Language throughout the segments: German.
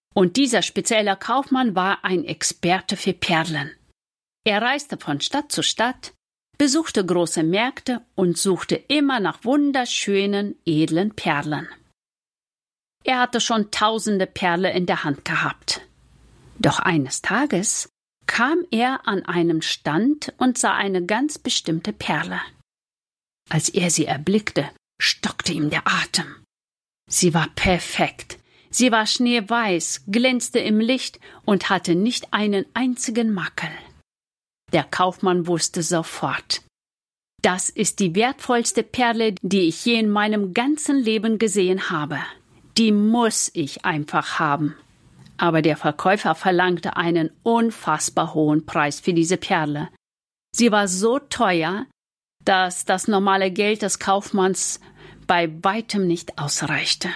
Und dieser spezielle Kaufmann war ein Experte für Perlen. Er reiste von Stadt zu Stadt, besuchte große Märkte und suchte immer nach wunderschönen, edlen Perlen. Er hatte schon tausende Perlen in der Hand gehabt. Doch eines Tages kam er an einem Stand und sah eine ganz bestimmte Perle. Als er sie erblickte, stockte ihm der Atem. Sie war perfekt. Sie war schneeweiß, glänzte im Licht und hatte nicht einen einzigen Makel. Der Kaufmann wusste sofort: Das ist die wertvollste Perle, die ich je in meinem ganzen Leben gesehen habe. Die muss ich einfach haben. Aber der Verkäufer verlangte einen unfassbar hohen Preis für diese Perle. Sie war so teuer, dass das normale Geld des Kaufmanns bei weitem nicht ausreichte.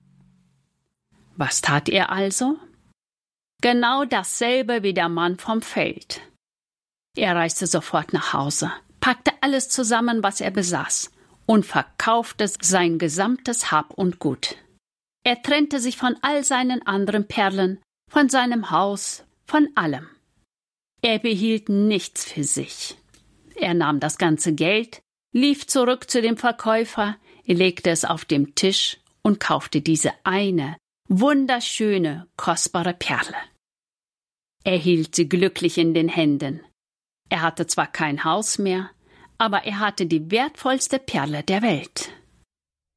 Was tat er also? Genau dasselbe wie der Mann vom Feld. Er reiste sofort nach Hause, packte alles zusammen, was er besaß, und verkaufte sein gesamtes Hab und Gut. Er trennte sich von all seinen anderen Perlen, von seinem Haus, von allem. Er behielt nichts für sich. Er nahm das ganze Geld, lief zurück zu dem Verkäufer, legte es auf den Tisch und kaufte diese eine wunderschöne, kostbare Perle. Er hielt sie glücklich in den Händen. Er hatte zwar kein Haus mehr, aber er hatte die wertvollste Perle der Welt.